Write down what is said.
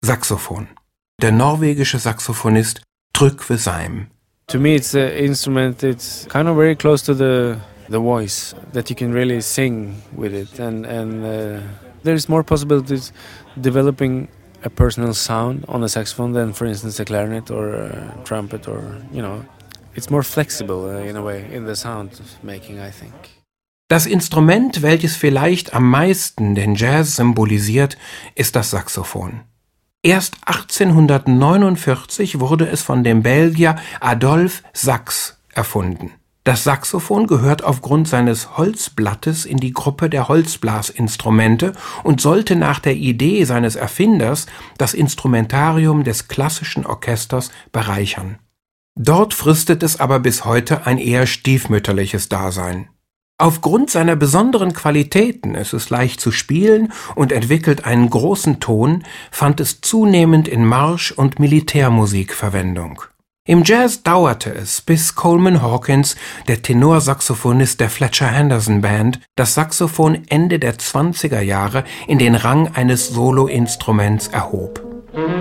Saxophon. Der norwegische Saxophonist Trygve Seim. To me, it's an instrument. It's kind of very close to the voice, that you can really sing with it, and there's more possibilities developing a personal sound on a saxophone than, for instance, a clarinet or a trumpet, or it's more flexible in a way in the sound making, I think. Das Instrument, welches vielleicht am meisten den Jazz symbolisiert, ist das Saxophon. Erst 1849 wurde es von dem Belgier Adolphe Sax erfunden. Das Saxophon gehört aufgrund seines Holzblattes in die Gruppe der Holzblasinstrumente und sollte nach der Idee seines Erfinders das Instrumentarium des klassischen Orchesters bereichern. Dort fristet es aber bis heute ein eher stiefmütterliches Dasein. Aufgrund seiner besonderen Qualitäten, es ist leicht zu spielen und entwickelt einen großen Ton, fand es zunehmend in Marsch- und Militärmusik Verwendung. Im Jazz dauerte es, bis Coleman Hawkins, der Tenorsaxophonist der Fletcher Henderson Band, das Saxophon Ende der 20er Jahre in den Rang eines Soloinstruments erhob.